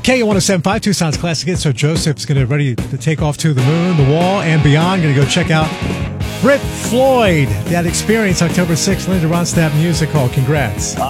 K107.5 Tucson's Classic Hits. So Joseph's going to ready to take off to the moon, the wall, and beyond. Going to go check out Brit Floyd. That Experience, October 6th, Linda Ronstadt Music Hall. Congrats.